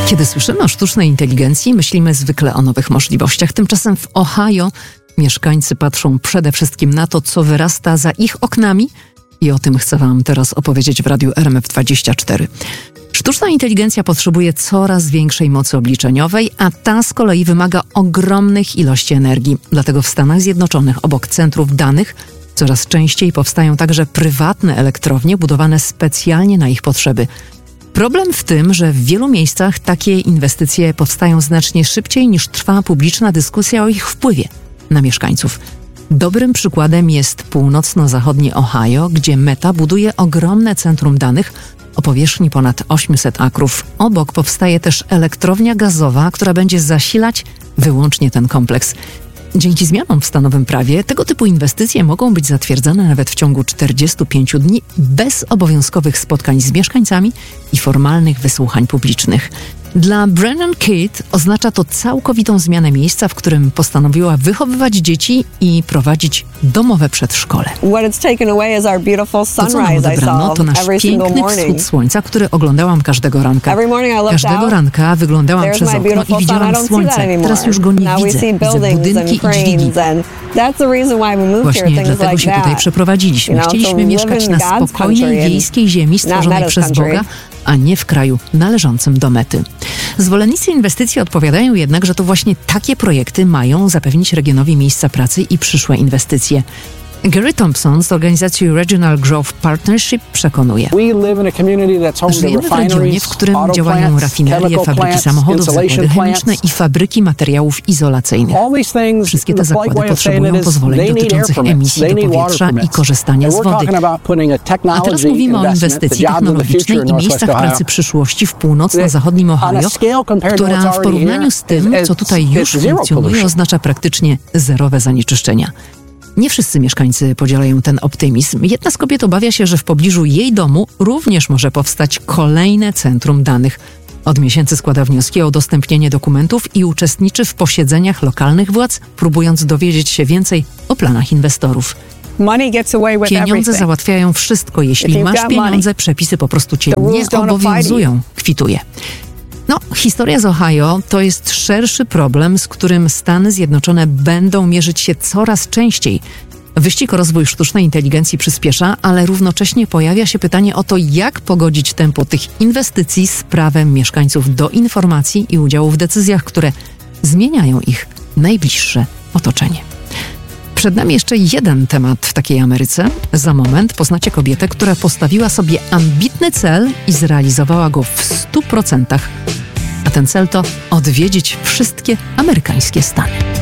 Kiedy słyszymy o sztucznej inteligencji, myślimy zwykle o nowych możliwościach. Tymczasem w Ohio mieszkańcy patrzą przede wszystkim na to, co wyrasta za ich oknami i o tym chcę Wam teraz opowiedzieć w Radiu RMF24. Sztuczna inteligencja potrzebuje coraz większej mocy obliczeniowej, a ta z kolei wymaga ogromnych ilości energii. Dlatego w Stanach Zjednoczonych obok centrów danych coraz częściej powstają także prywatne elektrownie budowane specjalnie na ich potrzeby. Problem w tym, że w wielu miejscach takie inwestycje powstają znacznie szybciej niż trwa publiczna dyskusja o ich wpływie na mieszkańców. Dobrym przykładem jest północno-zachodnie Ohio, gdzie Meta buduje ogromne centrum danych o powierzchni ponad 800 akrów. Obok powstaje też elektrownia gazowa, która będzie zasilać wyłącznie ten kompleks. Dzięki zmianom w stanowym prawie tego typu inwestycje mogą być zatwierdzane nawet w ciągu 45 dni bez obowiązkowych spotkań z mieszkańcami i formalnych wysłuchań publicznych. Dla Brennan Kidd oznacza to całkowitą zmianę miejsca, w którym postanowiła wychowywać dzieci i prowadzić domowe przedszkole. To, co nam odebrano, to nasz piękny wschód słońca, który oglądałam każdego ranka. Każdego ranka wyglądałam przez okno i widziałam słońce. Teraz już go nie widzę. Widzę budynki i dźwigi. Właśnie dlatego się tutaj przeprowadziliśmy. Chcieliśmy mieszkać na spokojnej, wiejskiej ziemi stworzonej przez Boga, a nie w kraju należącym do Mety. Zwolennicy inwestycji odpowiadają jednak, że to właśnie takie projekty mają zapewnić regionowi miejsca pracy i przyszłe inwestycje. Gary Thompson z organizacji Regional Growth Partnership przekonuje. Żyjemy w regionie, w którym działają rafinerie, fabryki samochodów, zakłady chemiczne i fabryki materiałów izolacyjnych. Wszystkie te zakłady potrzebują pozwoleń dotyczących emisji do powietrza i korzystania z wody. A teraz mówimy o inwestycji technologicznej i miejscach pracy przyszłości w północno-zachodnim Ohio, która w porównaniu z tym, co tutaj już funkcjonuje, oznacza praktycznie zerowe zanieczyszczenia. Nie wszyscy mieszkańcy podzielają ten optymizm. Jedna z kobiet obawia się, że w pobliżu jej domu również może powstać kolejne centrum danych. Od miesięcy składa wnioski o udostępnienie dokumentów i uczestniczy w posiedzeniach lokalnych władz, próbując dowiedzieć się więcej o planach inwestorów. Pieniądze załatwiają wszystko. Jeśli masz pieniądze, przepisy po prostu cię nie obowiązują, kwituje. Historia z Ohio to jest szerszy problem, z którym Stany Zjednoczone będą mierzyć się coraz częściej. Wyścig o rozwój sztucznej inteligencji przyspiesza, ale równocześnie pojawia się pytanie o to, jak pogodzić tempo tych inwestycji z prawem mieszkańców do informacji i udziału w decyzjach, które zmieniają ich najbliższe otoczenie. Przed nami jeszcze jeden temat w takiej Ameryce. Za moment poznacie kobietę, która postawiła sobie ambitny cel i zrealizowała go w 100%. A ten cel to odwiedzić wszystkie amerykańskie stany.